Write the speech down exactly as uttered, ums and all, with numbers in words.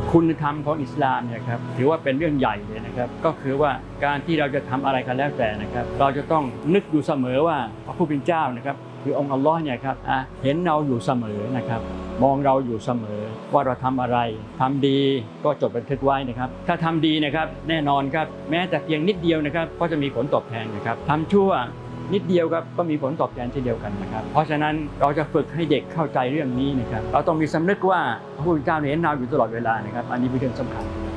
คุณธรรมของอิสลามเนี่ยครับถือว่าเป็นเรื่องใหญ่เลยนะครับก็คือว่าการที่เราจะทำอะไรกันแล้วแต่นะครับเราจะต้องนึกอยู่เสมอว่าพระผู้เป็นเจ้านะครับคือองค์อัลลอฮ์เนี่ยครับเห็นเราอยู่เสมอนะครับมองเราอยู่เสมอว่าเราทำอะไรทำดีก็จดบันทึกไว้นะครับถ้าทำดีนะครับแน่นอนครับแม้แต่เพียงนิดเดียวนะครับก็จะมีผลตอบแทนนะครับทำชั่วนิดเดียวครับก็มีผลตอบแทนเช่นเดียวกันนะครับเพราะฉะนั้นเราจะฝึกให้เด็กเข้าใจเรื่องนี้นะครับเราต้องมีสำนึกว่าพระผู้เป็นเจ้าเห็นเราอยู่ตลอดเวลานะครับอันนี้เป็นเรื่องสำคัญ